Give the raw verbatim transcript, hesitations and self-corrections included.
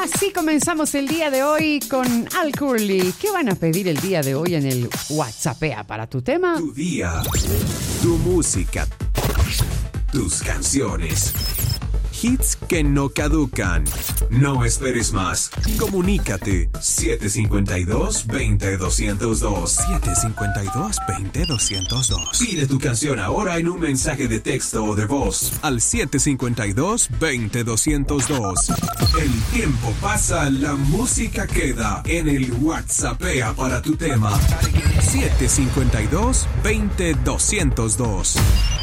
Así comenzamos el día de hoy con Al Curly. ¿Qué van a pedir el día de hoy en el WhatsAppea para tu tema? Tu día, tu música, tus canciones. Hits que no caducan. No esperes más. Comunícate. siete cinco dos, veinte, doscientos dos. siete cinco dos, veinte, doscientos dos. Pide tu canción ahora en un mensaje de texto o de voz. Al siete cinco dos, veinte, doscientos dos. El tiempo pasa, la música queda en el WhatsAppea para tu tema. siete cinco dos, veinte, doscientos dos.